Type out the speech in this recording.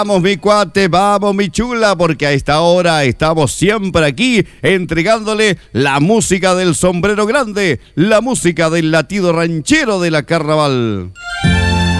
Vamos mi cuate, vamos mi chula, porque a esta hora estamos siempre aquí entregándole la música del sombrero grande, la música del latido ranchero de la carnaval.